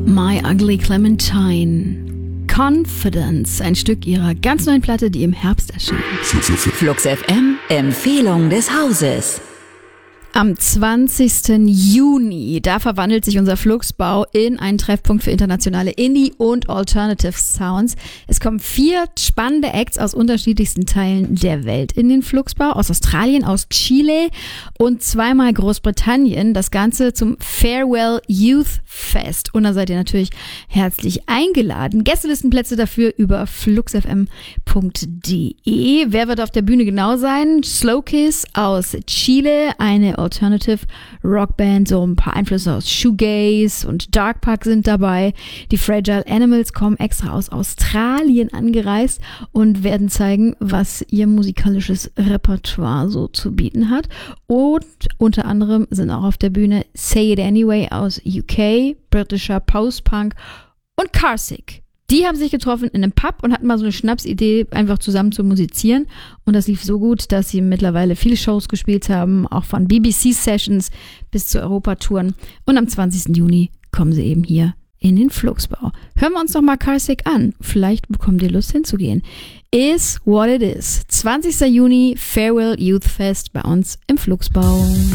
My Ugly Clementine. Confidence, ein Stück ihrer ganz neuen Platte, die im Herbst erscheint. Flux FM, Empfehlung des Hauses. Am 20. Juni, da verwandelt sich unser Fluxbau in einen Treffpunkt für internationale Indie- und Alternative Sounds. Es kommen 4 spannende Acts aus unterschiedlichsten Teilen der Welt in den Fluxbau, aus Australien, aus Chile und 2-mal Großbritannien. Das Ganze zum Farewell Youth Fest. Und da seid ihr natürlich herzlich eingeladen. Gästelistenplätze dafür über fluxfm.de. Wer wird auf der Bühne genau sein? Slowkiss aus Chile, eine Alternative Rockband, so ein paar Einflüsse aus Shoegaze und Dark Park sind dabei. Die Fragile Animals kommen extra aus Australien angereist und werden zeigen, was ihr musikalisches Repertoire so zu bieten hat. Und unter anderem sind auch auf der Bühne Say It Anyway aus UK, britischer Post-Punk und Carsick. Die haben sich getroffen in einem Pub und hatten mal so eine Schnapsidee, einfach zusammen zu musizieren. Und das lief so gut, dass sie mittlerweile viele Shows gespielt haben, auch von BBC-Sessions bis zu Europatouren. Und am 20. Juni kommen sie eben hier in den Fluxbau. Hören wir uns noch mal Carsick an. Vielleicht bekommt ihr Lust hinzugehen. Is what it is. 20. Juni, Farewell Youth Fest bei uns im Fluxbau.